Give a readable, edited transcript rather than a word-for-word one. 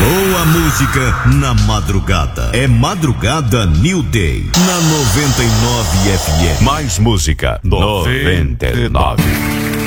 Boa música na madrugada. É Madrugada New Day na 99 FM. Mais música 99.